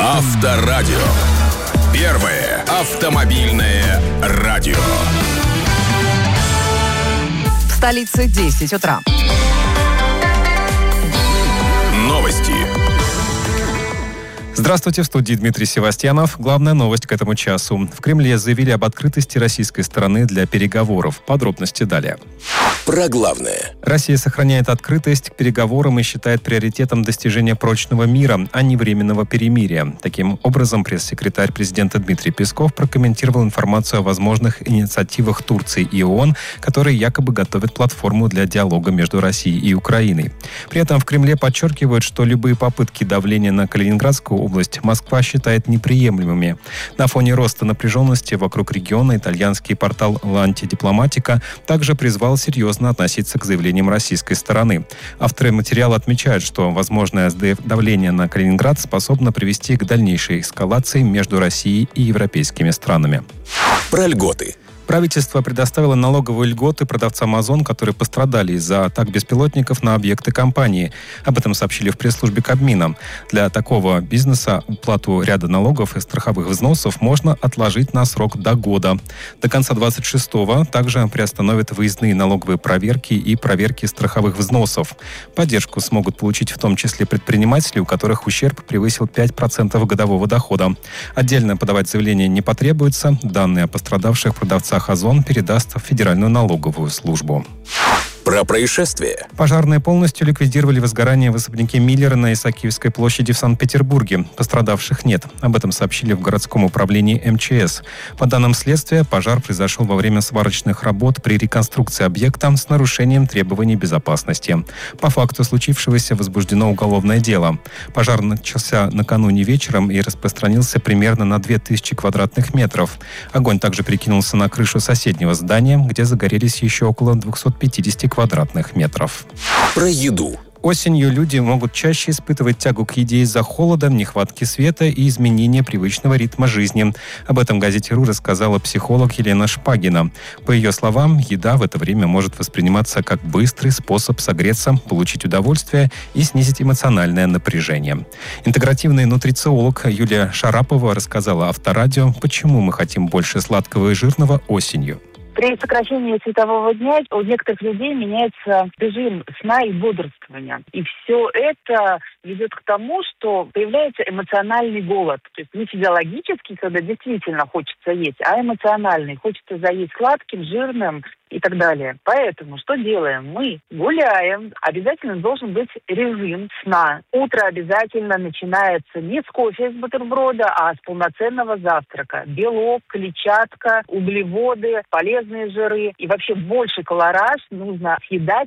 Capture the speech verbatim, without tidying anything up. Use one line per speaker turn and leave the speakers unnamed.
Авторадио. Первое автомобильное радио.
В столице десять утра.
Новости.
Здравствуйте, в студии Дмитрий Севастьянов. Главная новость к этому часу. В Кремле заявили об открытости российской стороны для переговоров. Подробности далее.
Про главное.
Россия сохраняет открытость к переговорам и считает приоритетом достижения прочного мира, а не временного перемирия. Таким образом, пресс-секретарь президента Дмитрий Песков прокомментировал информацию о возможных инициативах Турции и ООН, которые якобы готовят платформу для диалога между Россией и Украиной. При этом в Кремле подчеркивают, что любые попытки давления на Калининградскую область Москва считает неприемлемыми. На фоне роста напряженности вокруг региона итальянский портал «Антидипломатика» также призвал серьезно относиться к заявлениям российской стороны. Авторы материала отмечают, что возможное давление на Калининград способно привести к дальнейшей эскалации между Россией и европейскими странами.
Про льготы.
Правительство предоставило налоговые льготы продавцам «Озон», которые пострадали из-за атак беспилотников на объекты компании. Об этом сообщили в пресс-службе Кабмина. Для такого бизнеса уплату ряда налогов и страховых взносов можно отложить на срок до года. До конца двадцать шестого также приостановят выездные налоговые проверки и проверки страховых взносов. Поддержку смогут получить в том числе предприниматели, у которых ущерб превысил пять процентов годового дохода. Отдельно подавать заявление не потребуется. Данные о пострадавших продавцах «Озон» передаст в Федеральную налоговую службу.
Про происшествие.
Пожарные полностью ликвидировали возгорание в особняке Миллера на Исаакиевской площади в Санкт-Петербурге. Пострадавших нет. Об этом сообщили в городском управлении эм че эс. По данным следствия, пожар произошел во время сварочных работ при реконструкции объекта с нарушением требований безопасности. По факту случившегося возбуждено уголовное дело. Пожар начался накануне вечером и распространился примерно на две тысячи квадратных метров. Огонь также перекинулся на крышу соседнего здания, где загорелись еще около двести пятьдесят квадратных метров.
Про еду.
Осенью люди могут чаще испытывать тягу к еде из-за холода, нехватки света и изменения привычного ритма жизни. Об этом газете «Ру» рассказала психолог Елена Шпагина. По ее словам, еда в это время может восприниматься как быстрый способ согреться, получить удовольствие и снизить эмоциональное напряжение. Интегративный нутрициолог Юлия Шарапова рассказала Авторадио, почему мы хотим больше сладкого и жирного осенью.
При сокращении светового дня у некоторых людей меняется режим сна и бодрствования. И все это ведет к тому, что появляется эмоциональный голод. То есть не физиологический, когда действительно хочется есть, а эмоциональный. Хочется заесть сладким, жирным и так далее. Поэтому что делаем? Мы гуляем. Обязательно должен быть режим сна. Утро обязательно начинается не с кофе, с бутерброда, а с полноценного завтрака. Белок, клетчатка, углеводы, полезные жиры. И вообще больше колораж нужно съедать